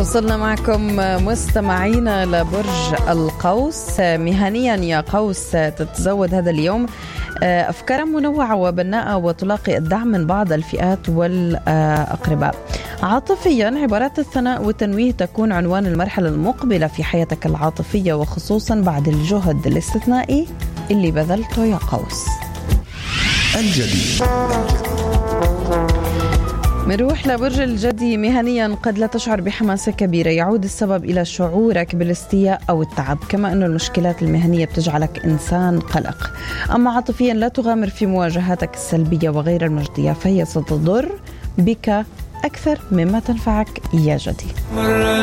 وصلنا معكم مستمعينا لبرج القوس. مهنيا يا قوس تتزود هذا اليوم أفكار منوعة وبناءة وتلاقي الدعم من بعض الفئات والأقرباء. عاطفيا عبارات الثناء والتنويه تكون عنوان المرحلة المقبلة في حياتك العاطفية، وخصوصا بعد الجهد الاستثنائي اللي بذلته يا قوس. الجدي منروح لبرج الجدي. مهنيا قد لا تشعر بحماسة كبيرة، يعود السبب إلى شعورك بالاستياء أو التعب، كما أن المشكلات المهنية بتجعلك إنسان قلق. أما عاطفيا لا تغامر في مواجهاتك السلبية وغير المجدية، فهي ستضر بك أكثر مما تنفعك يا جدي.